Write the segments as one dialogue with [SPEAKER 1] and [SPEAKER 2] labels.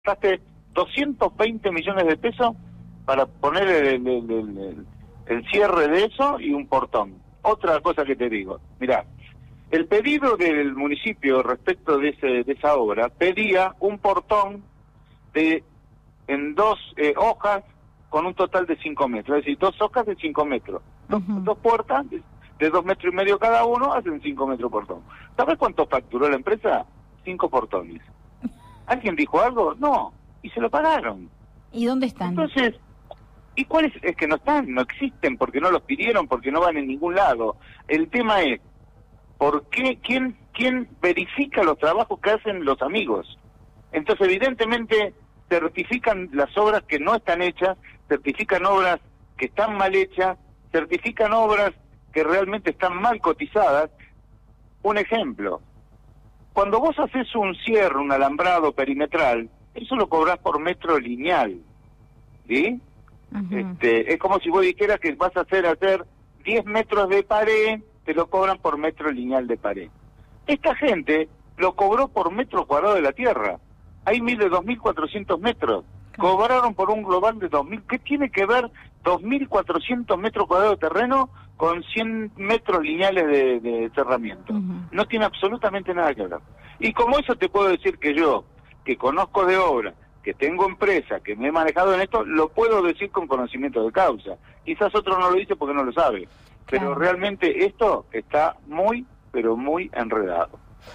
[SPEAKER 1] gastaste 220 millones de pesos para poner el cierre de eso y un portón. Otra cosa que te digo, mirá, el pedido del municipio respecto de esa obra pedía un portón en 2 hojas con un total de 5 metros, es decir, 2 hojas de 5 metros. Dos puertas de 2 metros y medio cada uno hacen 5 metros portón. ¿Sabes cuánto facturó la empresa? 5 portones. ¿Alguien dijo algo? No, y se lo pagaron.
[SPEAKER 2] ¿Y dónde están?
[SPEAKER 1] Entonces, ¿y cuáles? Es que no están, no existen, porque no los pidieron, porque no van en ningún lado. El tema es, ¿por qué? ¿Quién verifica los trabajos que hacen los amigos? Entonces, evidentemente, certifican las obras que no están hechas, certifican obras que están mal hechas, certifican obras que realmente están mal cotizadas. Un ejemplo, cuando vos haces un cierre, un alambrado perimetral, eso lo cobrás por metro lineal, ¿sí? Es como si vos dijeras que vas a hacer 10 metros de pared, te lo cobran por metro lineal de pared. Esta gente lo cobró por metro cuadrado de la tierra. Hay 2.400 metros. Cobraron por un global de 2.000. ¿Qué tiene que ver 2.400 metros cuadrados de terreno con 100 metros lineales de cerramiento? No tiene absolutamente nada que ver. Y como eso te puedo decir que yo, que conozco de obra, que tengo empresa, que me he manejado en esto, lo puedo decir con conocimiento de causa. Quizás otro no lo dice porque no lo sabe. Pero realmente esto está muy, pero muy enredado.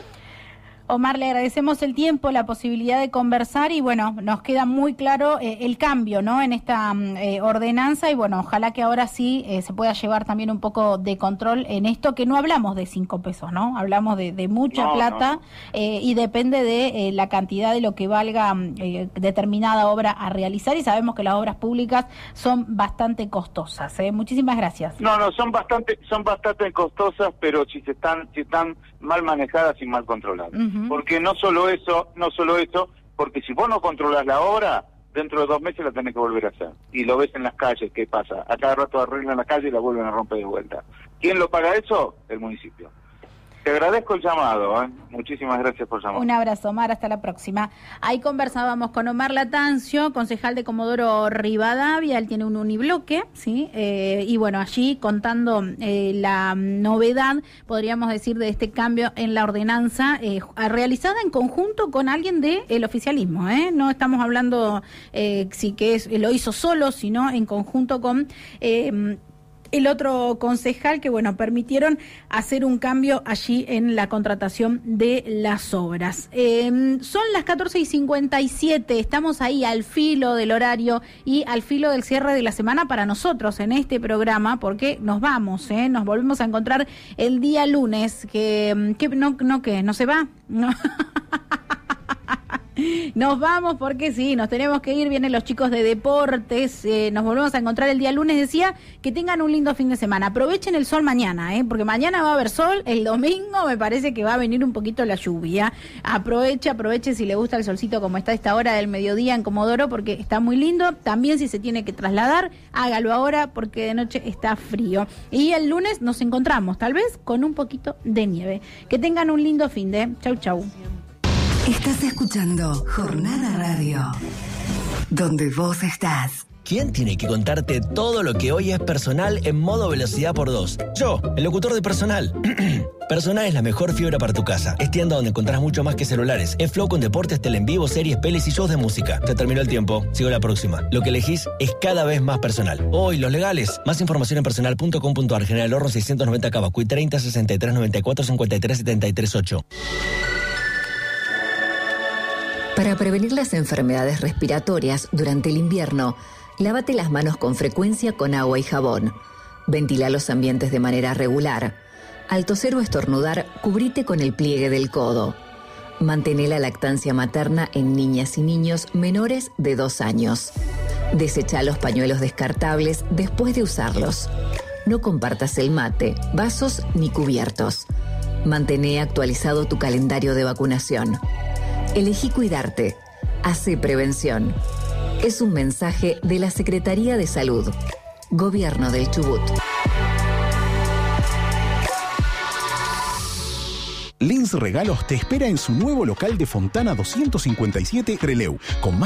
[SPEAKER 2] Omar, le agradecemos el tiempo, la posibilidad de conversar y bueno, nos queda muy claro el cambio, ¿no? En esta ordenanza y bueno, ojalá que ahora sí se pueda llevar también un poco de control en esto, que no hablamos de 5 pesos, ¿no? Hablamos de mucha plata. Y depende de la cantidad de lo que valga determinada obra a realizar y sabemos que las obras públicas son bastante costosas. Muchísimas gracias.
[SPEAKER 1] Son bastante costosas, pero si están mal manejadas y mal controladas. Porque no solo eso, porque si vos no controlas la obra, dentro de 2 meses la tenés que volver a hacer. Y lo ves en las calles, ¿qué pasa? A cada rato arreglan la calle y la vuelven a romper de vuelta. ¿Quién lo paga eso? El municipio. Te agradezco el llamado, ¿eh? Muchísimas gracias por llamar.
[SPEAKER 2] Un abrazo, Omar, hasta la próxima. Ahí conversábamos con Omar Latancio, concejal de Comodoro Rivadavia, él tiene un unibloque, ¿sí? Y bueno, allí contando la novedad, podríamos decir, de este cambio en la ordenanza, realizada en conjunto con alguien del oficialismo, ¿eh? No estamos hablando lo hizo solo, sino en conjunto con el otro concejal que, bueno, permitieron hacer un cambio allí en la contratación de las obras. Son las 14:57, estamos ahí al filo del horario y al filo del cierre de la semana para nosotros en este programa, porque nos vamos, nos volvemos a encontrar el día lunes, no se va, no. Nos vamos porque sí, nos tenemos que ir, vienen los chicos de deportes, nos volvemos a encontrar el día lunes, decía, que tengan un lindo fin de semana, aprovechen el sol mañana, porque mañana va a haber sol, el domingo me parece que va a venir un poquito la lluvia, aproveche si le gusta el solcito como está a esta hora del mediodía en Comodoro, porque está muy lindo, también si se tiene que trasladar, hágalo ahora porque de noche está frío, y el lunes nos encontramos, tal vez con un poquito de nieve, que tengan un lindo fin de, chau.
[SPEAKER 3] Estás escuchando Jornada Radio, donde vos estás.
[SPEAKER 4] ¿Quién tiene que contarte todo lo que hoy es personal en modo velocidad por 2? Yo, el locutor de Personal. Personal es la mejor fibra para tu casa. Es tienda donde encontrás mucho más que celulares. Es Flow con deportes, tele en vivo, series, pelis y shows de música. Se terminó el tiempo. Sigo la próxima. Lo que elegís es cada vez más personal. Hoy, los legales. Más información en personal.com.ar. General Horno 690 Cavacuy 30 63 94 53 73 8.
[SPEAKER 3] Para prevenir las enfermedades respiratorias durante el invierno, lávate las manos con frecuencia con agua y jabón. Ventila los ambientes de manera regular. Al toser o estornudar, cubrite con el pliegue del codo. Mantén la lactancia materna en niñas y niños menores de 2 años. Desecha los pañuelos descartables después de usarlos. No compartas el mate, vasos ni cubiertos. Mantén actualizado tu calendario de vacunación. Elegí cuidarte. Hace prevención. Es un mensaje de la Secretaría de Salud. Gobierno del Chubut.
[SPEAKER 5] Lins Regalos te espera en su nuevo local de Fontana 257 Trelew, con más